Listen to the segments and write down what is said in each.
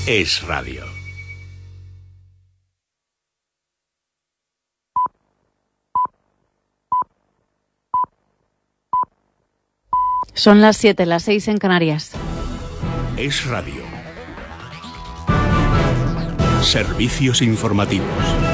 Es Radio. Son las 7, las 6 en Canarias. Es Radio. Servicios informativos.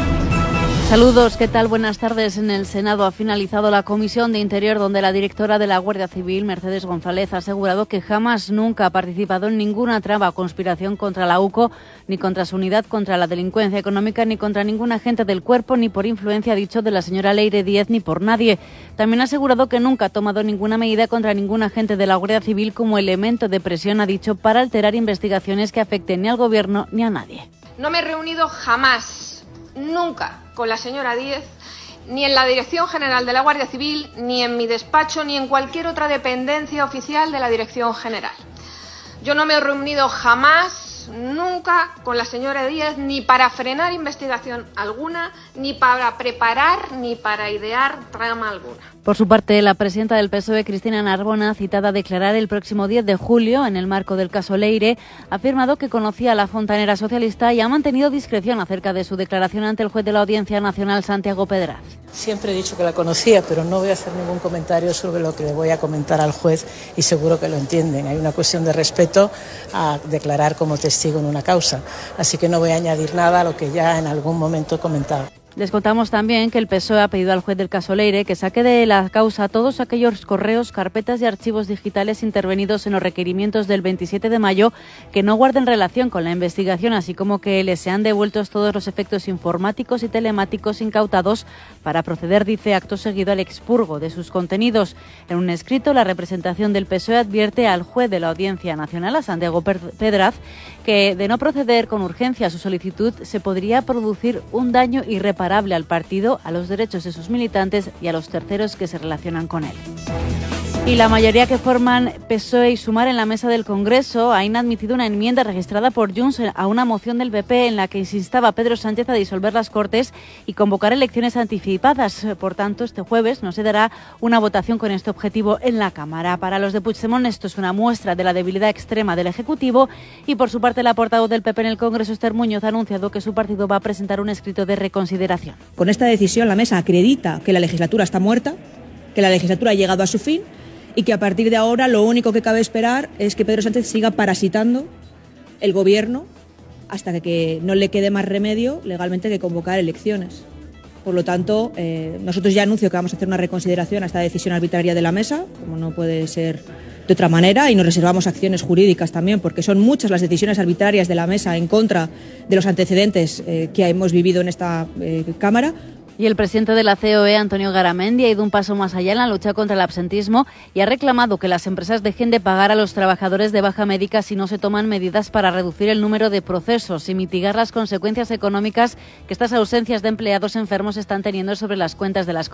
Saludos, ¿qué tal? Buenas tardes. En el Senado ha finalizado la Comisión de Interior, donde la directora de la Guardia Civil, Mercedes González, ha asegurado que jamás nunca ha participado en ninguna trama o conspiración contra la UCO, ni contra su unidad contra la delincuencia económica, ni contra ningún agente del cuerpo, ni por influencia, ha dicho, de la señora Leire Díez, ni por nadie. También ha asegurado que nunca ha tomado ninguna medida contra ningún agente de la Guardia Civil como elemento de presión, ha dicho, para alterar investigaciones que afecten ni al Gobierno ni a nadie. No me he reunido jamás, nunca, con la señora Díez, ni en la Dirección General de la Guardia Civil, ni en mi despacho, ni en cualquier otra dependencia oficial de la Dirección General. Yo no me he reunido jamás, nunca, con la señora Díez, ni para frenar investigación alguna, ni para preparar, ni para idear trama alguna. Por su parte, la presidenta del PSOE, Cristina Narbona, citada a declarar el próximo 10 de julio en el marco del caso Leire, ha afirmado que conocía a la fontanera socialista y ha mantenido discreción acerca de su declaración ante el juez de la Audiencia Nacional, Santiago Pedraz. Siempre he dicho que la conocía, pero no voy a hacer ningún comentario sobre lo que le voy a comentar al juez y seguro que lo entienden. Hay una cuestión de respeto a declarar como testigo en una causa, así que no voy a añadir nada a lo que ya en algún momento he comentado. Les contamos también que el PSOE ha pedido al juez del caso Leire que saque de la causa todos aquellos correos, carpetas y archivos digitales intervenidos en los requerimientos del 27 de mayo que no guarden relación con la investigación, así como que les sean devueltos todos los efectos informáticos y telemáticos incautados para proceder, dice, acto seguido al expurgo de sus contenidos. En un escrito, la representación del PSOE advierte al juez de la Audiencia Nacional, a Santiago Pedraz, que de no proceder con urgencia a su solicitud se podría producir un daño irreparable al partido, a los derechos de sus militantes y a los terceros que se relacionan con él. Y la mayoría que forman PSOE y Sumar en la mesa del Congreso ha inadmitido una enmienda registrada por Junts a una moción del PP en la que se instaba a Pedro Sánchez a disolver las Cortes y convocar elecciones anticipadas. Por tanto, este jueves no se dará una votación con este objetivo en la Cámara. Para los de Puigdemont esto es una muestra de la debilidad extrema del Ejecutivo y, por su parte, la portavoz del PP en el Congreso, Esther Muñoz, ha anunciado que su partido va a presentar un escrito de reconsideración. Con esta decisión la mesa acredita que la legislatura está muerta, que la legislatura ha llegado a su fin y que a partir de ahora lo único que cabe esperar es que Pedro Sánchez siga parasitando el gobierno hasta que no le quede más remedio legalmente que convocar elecciones. Por lo tanto, nosotros ya anuncio que vamos a hacer una reconsideración a esta decisión arbitraria de la mesa, como no puede ser de otra manera, y nos reservamos acciones jurídicas también, porque son muchas las decisiones arbitrarias de la mesa en contra de los antecedentes que hemos vivido en esta Cámara. Y el presidente de la COE, Antonio Garamendi, ha ido un paso más allá en la lucha contra el absentismo y ha reclamado que las empresas dejen de pagar a los trabajadores de baja médica si no se toman medidas para reducir el número de procesos y mitigar las consecuencias económicas que estas ausencias de empleados enfermos están teniendo sobre las cuentas de las